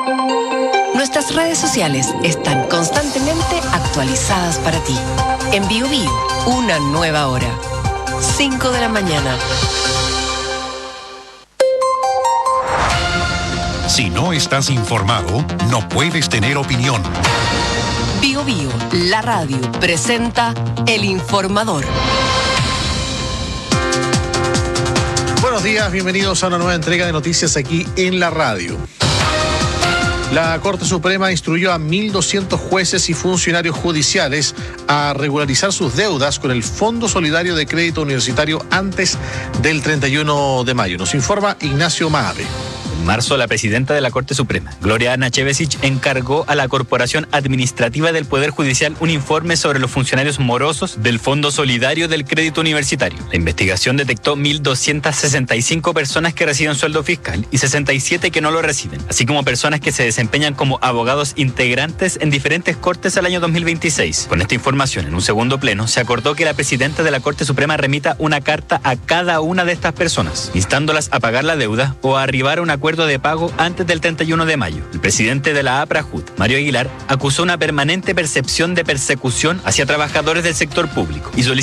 Nuestras redes sociales están constantemente actualizadas para ti. En BioBio, una nueva hora. 5 de la mañana. Si no estás informado, no puedes tener opinión. BioBio, la radio, presenta El Informador. Buenos días, bienvenidos a una nueva entrega de noticias aquí en la radio. La Corte Suprema instruyó a 1.200 jueces y funcionarios judiciales a regularizar sus deudas con el Fondo Solidario de Crédito Universitario antes del 31 de mayo. Nos informa Ignacio Maave. En marzo, la presidenta de la Corte Suprema, Gloria Nachevesich, encargó a la Corporación Administrativa del Poder Judicial un informe sobre los funcionarios morosos del Fondo Solidario del Crédito Universitario. La investigación detectó 1.265 personas que reciben sueldo fiscal y 67 que no lo reciben, así como personas que se desempeñan como abogados integrantes en diferentes cortes al año 2026. Con esta información, en un segundo pleno, se acordó que la presidenta de la Corte Suprema remita una carta a cada una de estas personas, instándolas a pagar la deuda o a arribar a un acuerdo de pago antes del 31 de mayo. El presidente de la APRAJUT, Mario Aguilar, acusó una permanente percepción de persecución hacia trabajadores del sector público y solicitó